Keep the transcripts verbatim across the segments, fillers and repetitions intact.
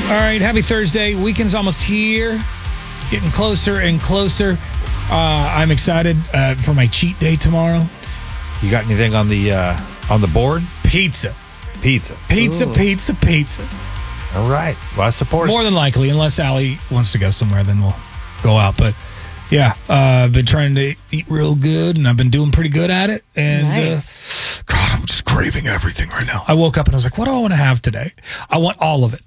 All right, happy Thursday. Weekend's almost here. Getting closer and closer. Uh, I'm excited uh, for my cheat day tomorrow. You got anything on the uh, on the board? Pizza. Pizza. Pizza, Ooh. pizza, pizza. All right. Well, I support More than likely, unless Allie wants to go somewhere, then we'll go out. But yeah, uh, I've been trying to eat real good, and I've been doing pretty good at it. And Nice. uh, God, I'm just craving everything right now. I woke up and I was like, what do I want to have today? I want all of it.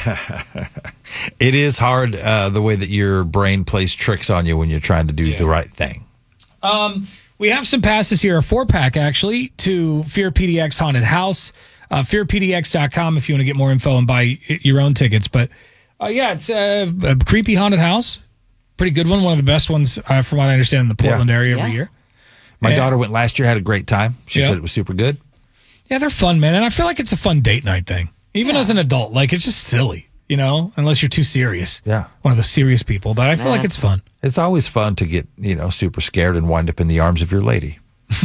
It is hard uh, the way that your brain plays tricks on you when you're trying to do Yeah. the right thing. Um, we have some passes here, a four-pack actually, to Fear P D X Haunted House. Uh, fear P D X dot com if you want to get more info and buy y- your own tickets. But uh, yeah, it's a, a creepy haunted house. Pretty good one. One of the best ones, uh, from what I understand, in the Portland Yeah. area Yeah. every year. My Yeah. daughter went last year, had a great time. She Yeah. said it was super good. Yeah, they're fun, man. And I feel like it's a fun date night thing. Even Yeah. as an adult, like it's just silly, you know, unless you're too serious. Yeah. One of those serious people. But I feel Nah. like it's fun. It's always fun to get, you know, super scared and wind up in the arms of your lady.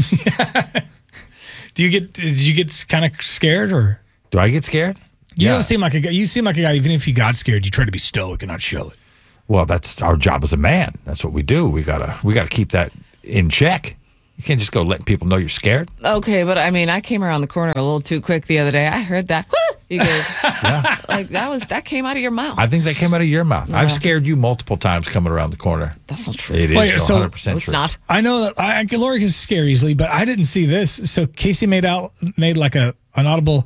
Do you get, did you get kind of scared or? Do I get scared? You Yeah. don't seem like a guy. You seem like a guy, even if you got scared, you try to be stoic and not show it. Well, that's our job as a man. That's what we do. We gotta we gotta keep that in check. You can't just go letting people know you're scared. Okay, but I mean, I came around the corner a little too quick the other day. I heard that. Woo! You gave. Like that was that came out of your mouth. I think that came out of your mouth. I've scared you multiple times coming around the corner. That's not true. It is Wait, so- one hundred percent No, it's true. not. I know that I, Lori is scare easily, but I didn't see this. So Casey made out made like a an audible.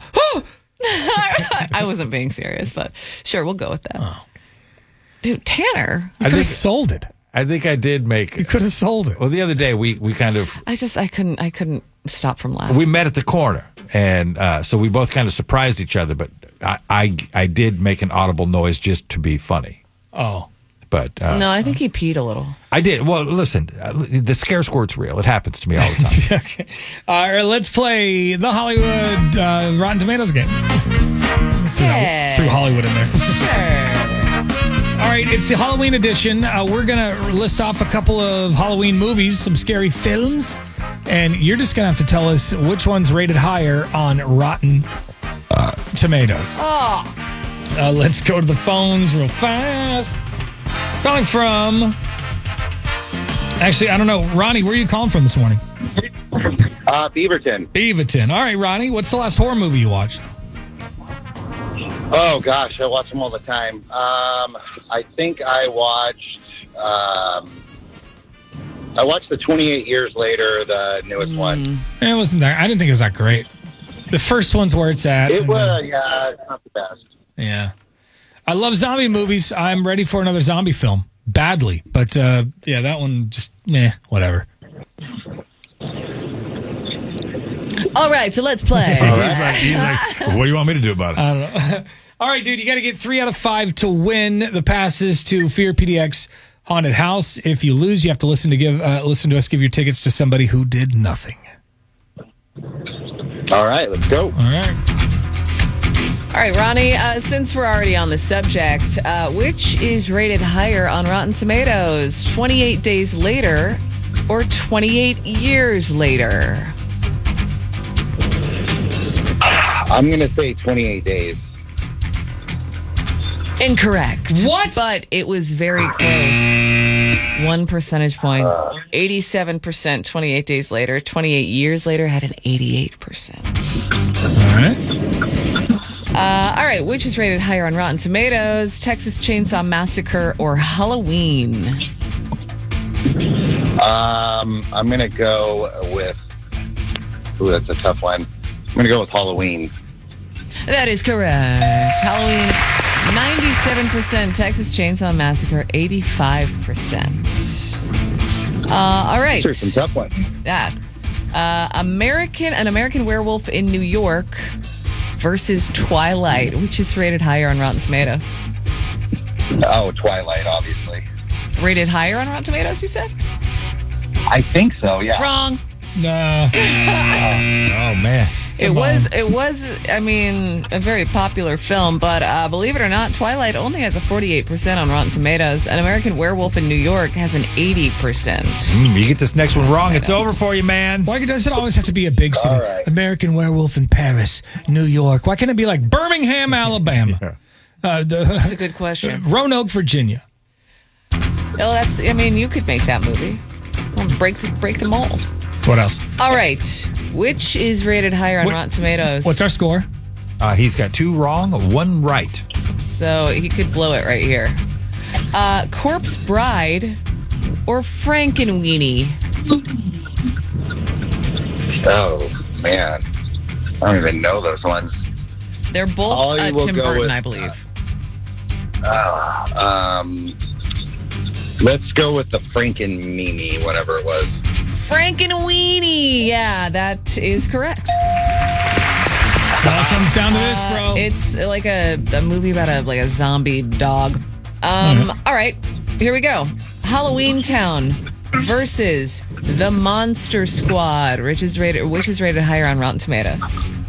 I wasn't being serious, but sure, we'll go with that. Dude, Tanner, You I could have think sold it. I think I did make. You could have sold it. Well, the other day we we kind of I just I couldn't I couldn't stop from laughing. we met at the corner, and uh, so we both kind of surprised each other. But I, I I did make an audible noise just to be funny. Oh, But uh, No, I think he peed a little. I did. Well, listen, uh, the scare squirt's real. It happens to me all the time. okay. All right, let's play the Hollywood uh, Rotten Tomatoes game. Threw, Yeah. threw Hollywood in there. Sure. All right, it's the Halloween edition. Uh, we're going to list off a couple of Halloween movies, some scary films, and you're just going to have to tell us which one's rated higher on Rotten Tomatoes. Oh, Uh, let's go to the phones real fast. Calling from... Actually, I don't know. Ronnie, where are you calling from this morning? Uh, Beaverton. Beaverton. All right, Ronnie, what's the last horror movie you watched? Oh gosh, I watch them all the time. Um, I think I watched. Um, I watched the twenty-eight Years Later, the newest one. It wasn't that. I didn't think it was that great. The first one's where it's at. It and was, then- yeah, it's not the best. yeah. I love zombie movies. I'm ready for another zombie film badly, but uh, yeah, that one just meh, whatever. all right. So let's play. He's like, he's like, what do you want me to do about it? I don't know. All right, dude, you got to get three out of five to win the passes to Fear P D X Haunted House. If you lose, you have to listen to give uh, listen to us give your tickets to somebody who did nothing. All right, let's go. All right. All right, Ronnie. Uh, since we're already on the subject, uh, which is rated higher on Rotten Tomatoes? twenty-eight Days Later or twenty-eight Years Later? I'm gonna say twenty-eight days. Incorrect. What? But it was very close. One percentage point. eighty-seven percent twenty-eight days later. twenty-eight years later had an eighty-eight percent. All right. Uh, all right, which is rated higher on Rotten Tomatoes? Texas Chainsaw Massacre or Halloween? Um, I'm gonna go with. Ooh, that's a tough one. I'm gonna go with Halloween. That is correct. Halloween, ninety-seven percent. Texas Chainsaw Massacre, eighty-five percent. Uh, all right. Sure, some tough ones. That. Uh, American, an American Werewolf in New York versus Twilight, which is rated higher on Rotten Tomatoes. Oh, Twilight, obviously. Rated higher on Rotten Tomatoes, you said? I think so. Yeah. Wrong. No. Oh man. It Come was, on. it was, I mean, a very popular film, but uh, believe it or not, Twilight only has a forty-eight percent on Rotten Tomatoes. An American Werewolf in New York has an eighty percent. Mm, you get this next one wrong, it's over for you, man. Why does it always have to be a big city? All right. American Werewolf in Paris, New York. Why can't it be like Birmingham, Alabama? Uh, the, That's a good question. Roanoke, Virginia. Oh, that's. I mean, you could make that movie. Well, break the break the mold. What else? All right. Which is rated higher on What- Rotten Tomatoes? What's our score? Uh, he's got two wrong, one right. So he could blow it right here. Uh, Corpse Bride or Frankenweenie? Oh, man. I don't even know those ones. They're both I uh, will Tim go Burton, with- I believe. Um, let's go with the Frankenweenie, whatever it was. Frankenweenie. Yeah, that is correct. It all comes down to this, bro. Uh, it's like a, a movie about a like a zombie dog. Um, all right, here we go. Halloween Town versus The Monster Squad. Which is rated? Which is rated higher on Rotten Tomatoes?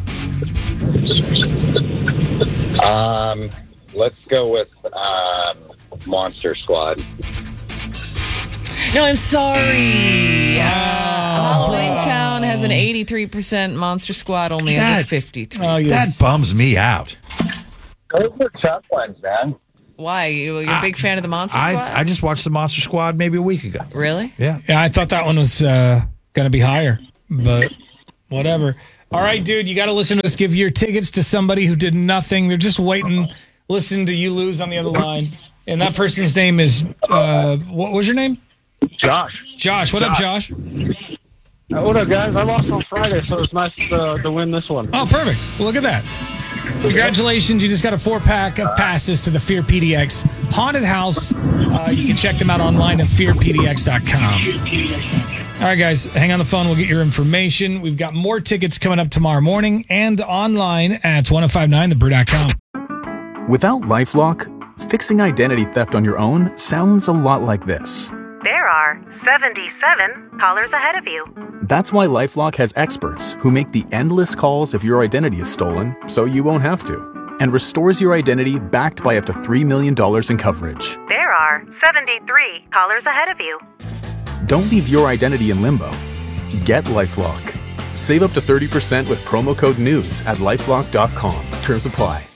Um, let's go with um, Monster Squad. No, I'm sorry. Uh, Oh, Halloween bro. Town has an eighty-three percent. Monster Squad only has That- a fifty-three. Oh, you That bums me out. Those were tough ones, man. Why? You, you're a big fan of the Monster Squad? I, I just watched the Monster Squad maybe a week ago. really? Yeah. Yeah, I thought that one was uh, going to be higher, but whatever. All right, dude, you got to listen to us. Give your tickets to somebody who did nothing. They're just waiting, listen to you lose on the other line. And that person's name is, uh, what was your name? Josh. Josh. What up, Josh? Uh, what up, guys? I lost on Friday, so it's nice to, to win this one. Oh, perfect. Well, look at that. Congratulations. You just got a four pack of passes to the Fear P D X Haunted House. Uh, you can check them out online at fear p d x dot com. All right, guys, hang on the phone. We'll get your information. We've got more tickets coming up tomorrow morning and online at ten fifty-nine the brew dot com. Without LifeLock, fixing identity theft on your own sounds a lot like this. There are seventy-seven callers ahead of you. That's why LifeLock has experts who make the endless calls if your identity is stolen, so you won't have to, and restores your identity backed by up to three million dollars in coverage. There are seventy-three callers ahead of you. Don't leave your identity in limbo. Get LifeLock. Save up to thirty percent with promo code NEWS at lifelock dot com. Terms apply.